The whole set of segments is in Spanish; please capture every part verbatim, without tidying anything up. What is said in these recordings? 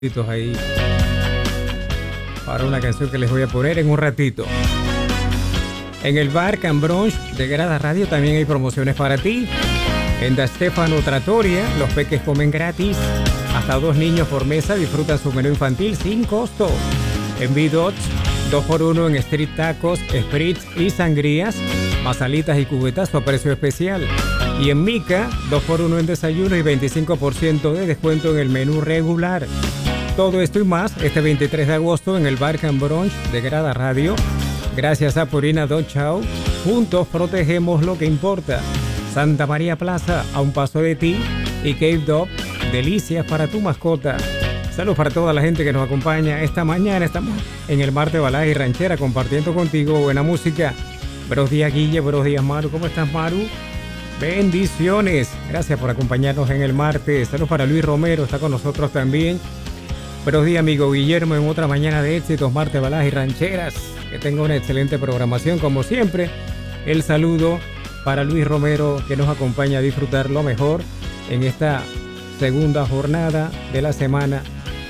ahí para una canción que les voy a poner en un ratito. En el bar Can Brunch de Grada Radio también hay promociones para ti. En Da Stefano Trattoria, los peques comen gratis. Hasta dos niños por mesa disfrutan su menú infantil sin costo. En B-Dots, dos por uno en Street Tacos, Spritz y Sangrías, más salitas y cubetas a precio especial. Y en Mica, dos por uno en desayuno y veinticinco por ciento de descuento en el menú regular. Todo esto y más este veintitrés de agosto en el bar Can Brunch de Grada Radio. Gracias a Purina Dog Chow, juntos protegemos lo que importa. Santa María Plaza, a un paso de ti. Y Cave Dog, delicias para tu mascota. Saludos para toda la gente que nos acompaña esta mañana. Estamos en el Mar de Baladas y Ranchera compartiendo contigo buena música. Buenos días, Guille. Buenos días, Maru. ¿Cómo estás, Maru? Bendiciones. Gracias por acompañarnos en el martes. Saludos para Luis Romero, está con nosotros también. Buenos días, amigo Guillermo, en otra mañana de éxitos, Mar de Baladas y Rancheras. Que tenga una excelente programación, como siempre. El saludo para Luis Romero, que nos acompaña a disfrutar lo mejor en esta segunda jornada de la semana.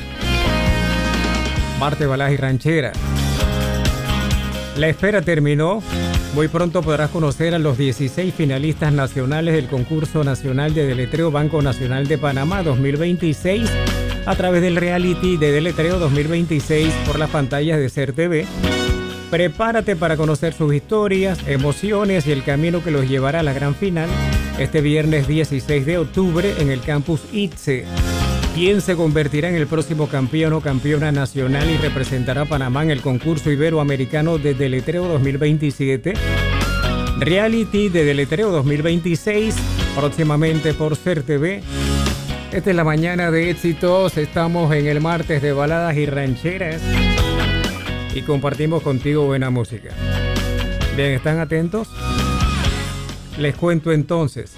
Mar de Baladas y Rancheras. La espera terminó. Muy pronto podrás conocer a los dieciséis finalistas nacionales del concurso nacional de deletreo Banco Nacional de Panamá dos mil veintiséis a través del reality de deletreo dos mil veintiséis por las pantallas de C E R T V. Prepárate para conocer sus historias, emociones y el camino que los llevará a la gran final este viernes dieciséis de octubre en el campus I T S E. ¿Quién se convertirá en el próximo campeón o campeona nacional y representará a Panamá en el concurso iberoamericano de deletreo dos mil veintisiete? Reality de deletreo dos mil veintiséis, próximamente por C E R T V. Esta es la mañana de éxitos. Estamos en el martes de baladas y rancheras y compartimos contigo buena música. Bien, ¿están atentos? Les cuento entonces.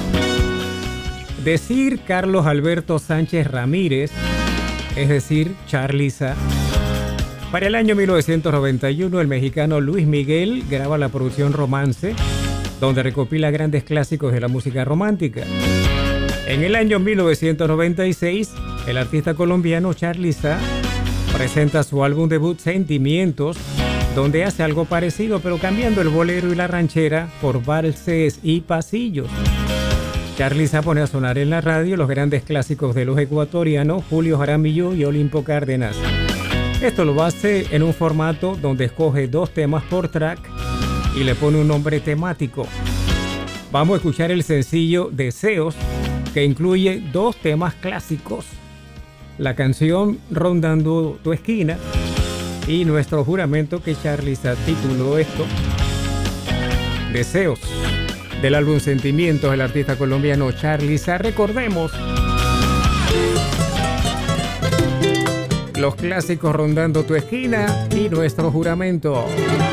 Decir Carlos Alberto Sánchez Ramírez, es decir, Charliza. Para el año mil novecientos noventa y uno, el mexicano Luis Miguel graba la producción Romance, donde recopila grandes clásicos de la música romántica. En el año mil novecientos noventa y seis, el artista colombiano Charliza presenta su álbum debut Sentimientos, donde hace algo parecido, pero cambiando el bolero y la ranchera por valses y pasillos. Charliza pone a sonar en la radio los grandes clásicos de los ecuatorianos Julio Jaramillo y Olimpo Cárdenas. Esto lo hace en un formato donde escoge dos temas por track y le pone un nombre temático. Vamos a escuchar el sencillo Deseos, que incluye dos temas clásicos: la canción Rondando tu esquina y Nuestro juramento, que Charliza tituló esto Deseos, del álbum Sentimientos del artista colombiano Charliza. Recordemos los clásicos Rondando tu esquina y Nuestro juramento.